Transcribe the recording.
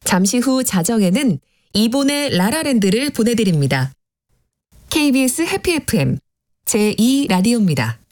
잠시 후 자정에는 이본의 라라랜드를 보내드립니다. KBS 해피 FM 제2라디오입니다.